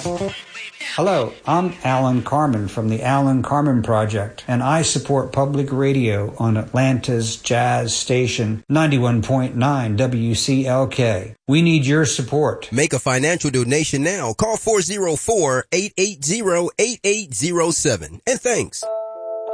Hello, I'm Alan Carmen from the Alan Carmen Project, and I support public radio on Atlanta's jazz station 91.9 WCLK. We need your support. Make a financial donation now. Call 404-880-8807. And thanks.